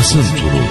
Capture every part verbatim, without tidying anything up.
Basın Turu.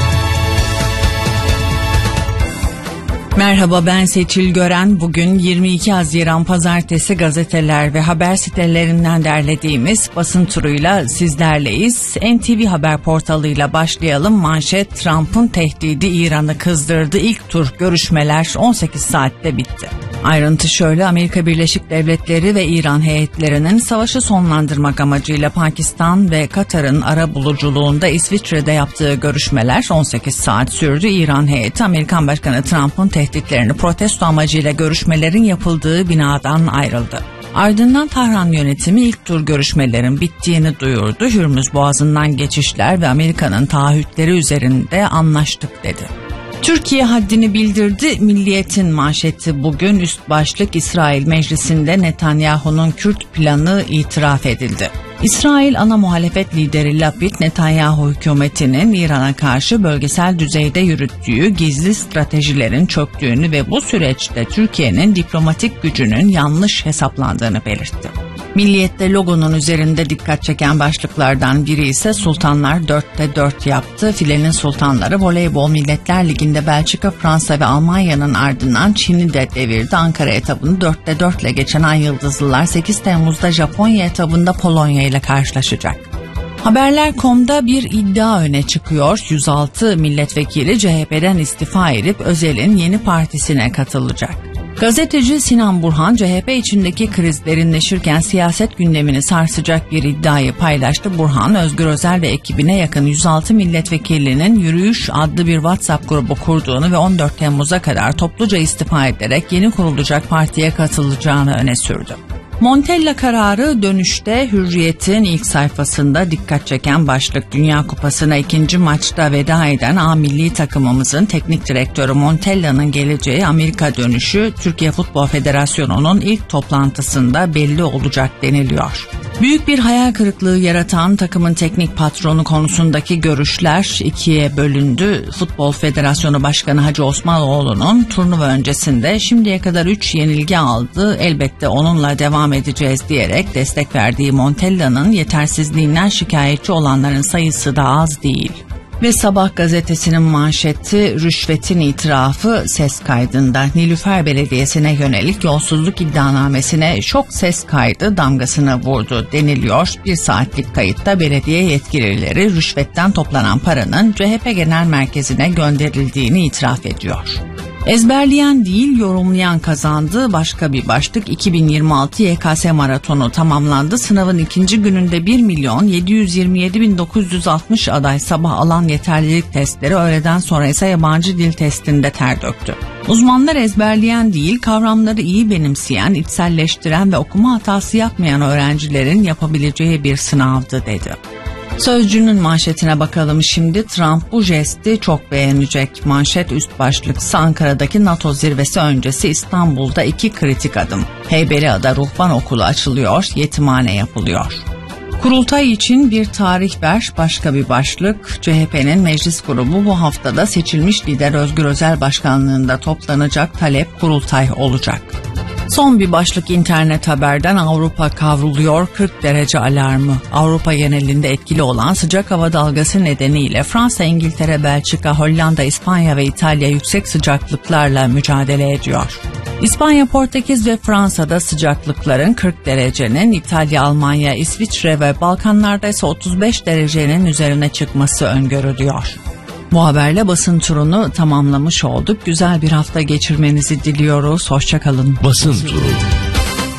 Merhaba, ben Seçil Gören. Bugün yirmi iki Haziran Pazartesi gazeteler ve haber sitelerinden derlediğimiz basın turuyla sizlerleyiz. N T V Haber portalıyla başlayalım. Manşet: Trump'ın tehdidi İran'ı kızdırdı. İlk tur görüşmeler on sekiz saatte bitti. Ayrıntı şöyle: Amerika Birleşik Devletleri ve İran heyetlerinin savaşı sonlandırmak amacıyla Pakistan ve Katar'ın arabuluculuğunda İsviçre'de yaptığı görüşmeler on sekiz saat sürdü. İran heyeti Amerikan Başkanı Trump'ın tehditlerini protesto amacıyla görüşmelerin yapıldığı binadan ayrıldı. Ardından Tahran yönetimi ilk tur görüşmelerin bittiğini duyurdu. Hürmüz Boğazı'ndan geçişler ve Amerika'nın taahhütleri üzerinde anlaştık dedi. Türkiye haddini bildirdi. Milliyet'in manşeti bugün üst başlık: İsrail Meclisi'nde Netanyahu'nun Kürt planı itiraf edildi. İsrail ana muhalefet lideri Lapid, Netanyahu hükümetinin İran'a karşı bölgesel düzeyde yürüttüğü gizli stratejilerin çöktüğünü ve bu süreçte Türkiye'nin diplomatik gücünün yanlış hesaplandığını belirtti. Milliyet'te logonun üzerinde dikkat çeken başlıklardan biri ise Sultanlar dörtte dört yaptı. Filenin sultanları voleybol Milletler Ligi'nde Belçika, Fransa ve Almanya'nın ardından Çin'i de devirdi. Ankara etabını dörtte dört ile geçen Ay Yıldızlılar sekiz Temmuz'da Japonya etabında Polonya ile karşılaşacak. Haberler nokta com'da bir iddia öne çıkıyor. yüz altı milletvekili C H P'den istifa edip Özel'in yeni partisine katılacak. Gazeteci Sinan Burhan, C H P içindeki kriz derinleşirken siyaset gündemini sarsacak bir iddiayı paylaştı. Burhan, Özgür Özel ve ekibine yakın yüz altı milletvekilinin Yürüyüş adlı bir WhatsApp grubu kurduğunu ve on dört Temmuz'a kadar topluca istifa ederek yeni kurulacak partiye katılacağını öne sürdü. Montella kararı dönüşte Hürriyet'in ilk sayfasında dikkat çeken başlık. Dünya Kupası'na ikinci maçta veda eden A milli takımımızın teknik direktörü Montella'nın geleceği Amerika dönüşü Türkiye Futbol Federasyonu'nun ilk toplantısında belli olacak deniliyor. Büyük bir hayal kırıklığı yaratan takımın teknik patronu konusundaki görüşler ikiye bölündü. Futbol Federasyonu Başkanı Hacı Osmanoğlu'nun turnuva öncesinde şimdiye kadar üç yenilgi aldı, elbette onunla devam edeceğiz diyerek destek verdiği Montella'nın yetersizliğinden şikayetçi olanların sayısı da az değil. Ve Sabah gazetesinin manşeti: rüşvetin itirafı ses kaydında. Nilüfer Belediyesi'ne yönelik yolsuzluk iddianamesine şok ses kaydı damgasını vurdu deniliyor. Bir saatlik kayıtta belediye yetkilileri rüşvetten toplanan paranın C H P Genel Merkezi'ne gönderildiğini itiraf ediyor. Ezberleyen değil, yorumlayan kazandı. Başka bir başlık: iki bin yirmi altı Y K S maratonu tamamlandı. Sınavın ikinci gününde bir milyon yedi yüz yirmi yedi bin dokuz yüz altmış aday sabah alan yeterlilik testleri, öğleden sonra ise yabancı dil testinde ter döktü. Uzmanlar ezberleyen değil, kavramları iyi benimseyen, içselleştiren ve okuma hatası yapmayan öğrencilerin yapabileceği bir sınavdı dedi. Sözcü'nün manşetine bakalım şimdi. Trump bu jesti çok beğenecek. Manşet üst başlıksa Ankara'daki NATO zirvesi öncesi İstanbul'da iki kritik adım. Heybeliada Ruhban Okulu açılıyor, yetimhane yapılıyor. Kurultay için bir tarih ver, başka bir başlık. C H P'nin meclis grubu bu haftada seçilmiş lider Özgür Özel başkanlığında toplanacak, talep kurultay olacak. Son bir başlık internet haberden: Avrupa kavruluyor, kırk derece alarmı. Avrupa genelinde etkili olan sıcak hava dalgası nedeniyle Fransa, İngiltere, Belçika, Hollanda, İspanya ve İtalya yüksek sıcaklıklarla mücadele ediyor. İspanya, Portekiz ve Fransa'da sıcaklıkların kırk derecenin, İtalya, Almanya, İsviçre ve Balkanlarda ise otuz beş derecenin üzerine çıkması öngörülüyor. Bu haberle basın turunu tamamlamış olduk. Güzel bir hafta geçirmenizi diliyoruz. Hoşça kalın. Basın turu.